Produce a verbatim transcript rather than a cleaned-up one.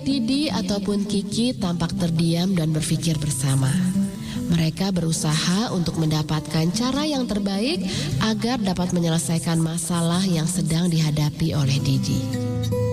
Didi ataupun Kiki tampak terdiam dan berpikir bersama. Mereka berusaha untuk mendapatkan cara yang terbaik agar dapat menyelesaikan masalah yang sedang dihadapi oleh Didi.